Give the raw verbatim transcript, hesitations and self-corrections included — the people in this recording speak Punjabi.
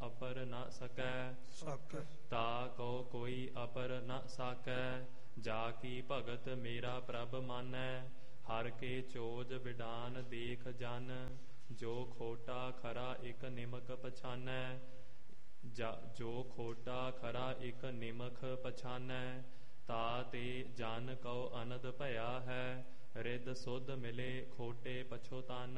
ਅਪਰ ਨ ਸਕੈ। ਸਕੈ ਤਾ ਕਉ ਕੋਈ ਅਪਰ ਨ ਸਾਕੈ। ਜਾ ਕੀ ਭਗਤ ਮੇਰਾ ਪ੍ਰਭ ਮਾਨੈ। ਹਰ ਕੇ ਚੋਜ ਵਿਡਾਨ ਦੇਖ ਜਨ। ਜੋ ਖੋਟਾ ਖਰਾ ਇਕ ਨਿਮਕ ਪਛਾਨੈ। ਜੋ ਖੋਟਾ ਖਰਾ ਇਕ ਨਿਮਖ ਪਛਾਨੈ। ਤਾ ਤੇ ਜਨ ਕਉ ਅਨੰਦ ਭਇਆ ਹੈ। ਰਿੱਧ ਸੁਧ ਮਿਲੇ ਖੋਟੇ ਪਛੁਤਾਨੈ।